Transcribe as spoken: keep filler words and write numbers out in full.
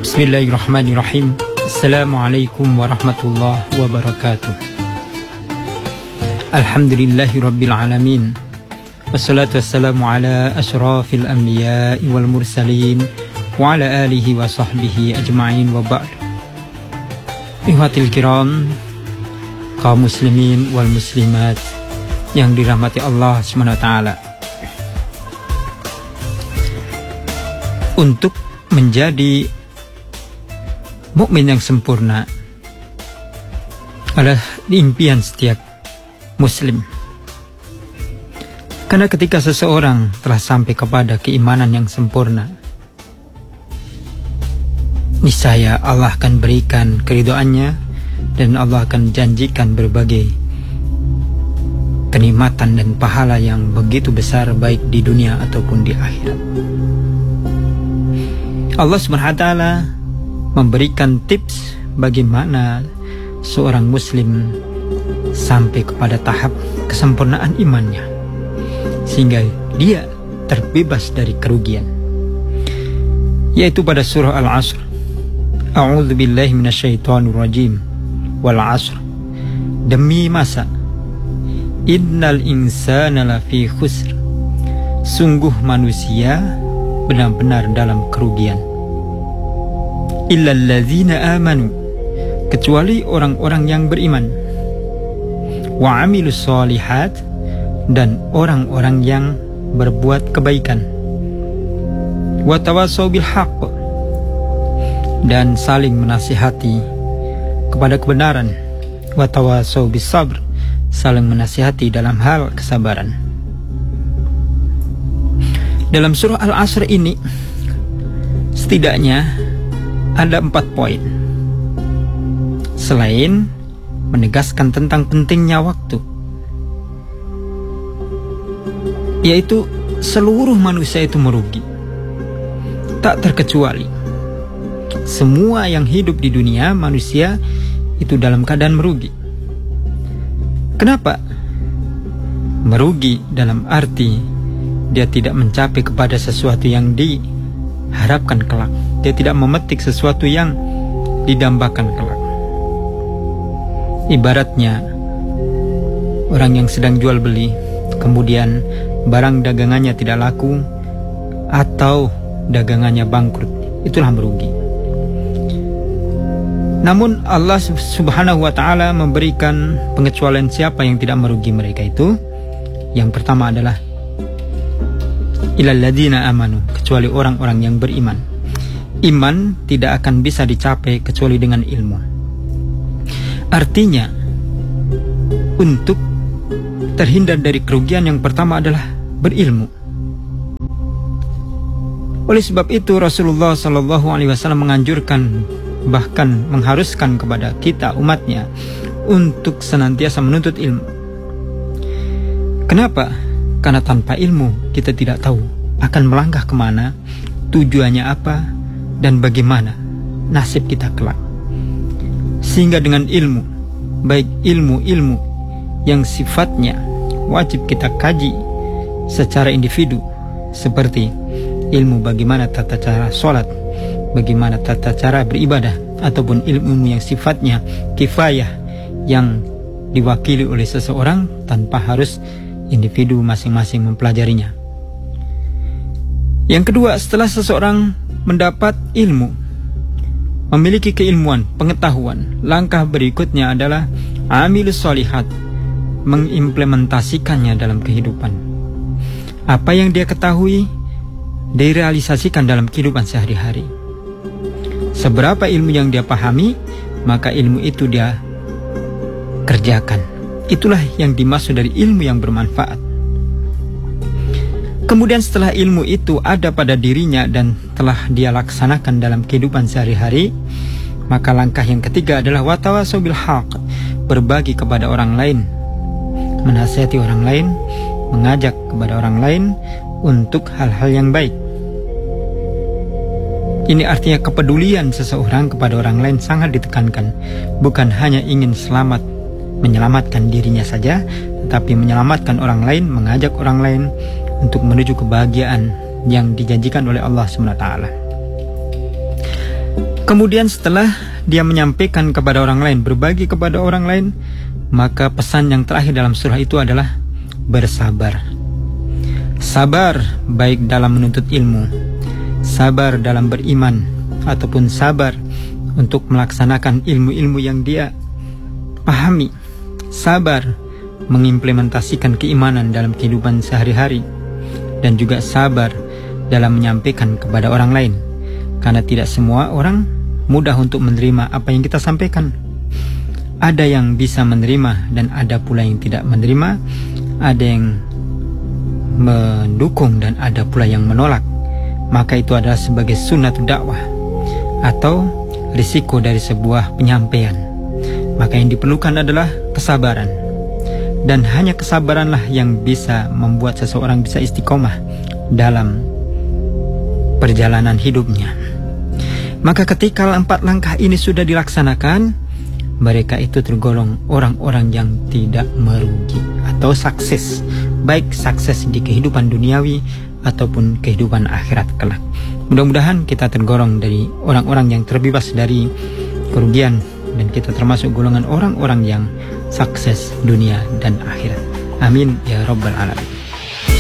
Bismillahirrahmanirrahim. Assalamualaikum warahmatullahi wabarakatuh. Alhamdulillahi rabbil alamin. Wassalatu wassalamu ala asyrafil anbiya'i wal mursalin wa ala alihi wa sahbihi ajma'in wa ba'd. Ihwatil kiram, kaum muslimin wal muslimat yang dirahmati Allah subhanahu wa ta'ala. Untuk menjadi mukmin yang sempurna adalah impian setiap muslim. Karena ketika seseorang telah sampai kepada keimanan yang sempurna, niscaya Allah akan berikan keridhaannya dan Allah akan janjikan berbagai kenikmatan dan pahala yang begitu besar baik di dunia ataupun di akhirat. Allah subhanahu wa ta'ala memberikan tips bagaimana seorang muslim sampai kepada tahap kesempurnaan imannya sehingga dia terbebas dari kerugian, yaitu pada surah Al-Asr. A'udzu billahi minasyaitonir rajim. Wal 'asr, demi masa, innal insana lafi khusr, sungguh manusia benar-benar dalam kerugian. Illal ladzina amanu, kecuali orang-orang yang beriman, wa amilus shalihat, dan orang-orang yang berbuat kebaikan, wa tawassaw bil haqq, dan saling menasihati kepada kebenaran, wa tawassaw bis sabr, saling menasihati dalam hal kesabaran. Dalam surah Al-Asr ini setidaknya ada empat poin. Selain menegaskan tentang pentingnya waktu, yaitu seluruh manusia itu merugi, tak terkecuali. Semua yang hidup di dunia manusia itu dalam keadaan merugi. Kenapa? Merugi dalam arti dia tidak mencapai kepada sesuatu yang diharapkan kelak. Dia tidak memetik sesuatu yang didambakan kelak. Ibaratnya orang yang sedang jual beli, kemudian barang dagangannya tidak laku atau dagangannya bangkrut, itulah merugi. Namun Allah subhanahu wa ta'ala memberikan pengecualian siapa yang tidak merugi mereka itu. Yang pertama adalah ilal ladzina amanu, kecuali orang-orang yang beriman. Iman tidak akan bisa dicapai kecuali dengan ilmu. Artinya, untuk terhindar dari kerugian yang pertama adalah berilmu. Oleh sebab itu Rasulullah shallallahu alaihi wasallam menganjurkan, bahkan mengharuskan kepada kita umatnya untuk senantiasa menuntut ilmu. Kenapa? Karena tanpa ilmu kita tidak tahu akan melangkah kemana, tujuannya apa, dan bagaimana nasib kita kelak. Sehingga dengan ilmu, baik ilmu-ilmu yang sifatnya wajib kita kaji secara individu, seperti ilmu bagaimana tata cara sholat, bagaimana tata cara beribadah, ataupun ilmu yang sifatnya kifayah yang diwakili oleh seseorang tanpa harus individu masing-masing mempelajarinya. Yang kedua, setelah seseorang mendapat ilmu, memiliki keilmuan, pengetahuan, langkah berikutnya adalah amilus sholihat, mengimplementasikannya dalam kehidupan. Apa yang dia ketahui direalisasikan dalam kehidupan sehari-hari. Seberapa ilmu yang dia pahami, maka ilmu itu dia kerjakan. Itulah yang dimaksud dari ilmu yang bermanfaat. Kemudian setelah ilmu itu ada pada dirinya dan telah dia laksanakan dalam kehidupan sehari-hari, maka langkah yang ketiga adalah watawasau bil haq, berbagi kepada orang lain, menasihati orang lain, mengajak kepada orang lain untuk hal-hal yang baik. Ini artinya kepedulian seseorang kepada orang lain sangat ditekankan. Bukan hanya ingin selamat, menyelamatkan dirinya saja, tetapi menyelamatkan orang lain, mengajak orang lain untuk menuju kebahagiaan yang dijanjikan oleh Allah subhanahu wa taala. Kemudian setelah dia menyampaikan kepada orang lain, berbagi kepada orang lain, maka pesan yang terakhir dalam surah itu adalah bersabar. Sabar baik dalam menuntut ilmu, sabar dalam beriman, ataupun sabar untuk melaksanakan ilmu-ilmu yang dia pahami, sabar mengimplementasikan keimanan dalam kehidupan sehari-hari, dan juga sabar dalam menyampaikan kepada orang lain. Karena tidak semua orang mudah untuk menerima apa yang kita sampaikan. Ada yang bisa menerima dan ada pula yang tidak menerima. Ada yang mendukung dan ada pula yang menolak. Maka itu adalah sebagai sunnah dakwah atau risiko dari sebuah penyampaian. Maka yang diperlukan adalah kesabaran. Dan hanya kesabaranlah yang bisa membuat seseorang bisa istiqomah dalam perjalanan hidupnya. Maka ketika empat langkah ini sudah dilaksanakan, mereka itu tergolong orang-orang yang tidak merugi atau sukses, baik sukses di kehidupan duniawi ataupun kehidupan akhirat kelak. Mudah-mudahan kita tergolong dari orang-orang yang terbebas dari kerugian, dan kita termasuk golongan orang-orang yang sukses dunia dan akhirat. Amin ya rabbal alamin.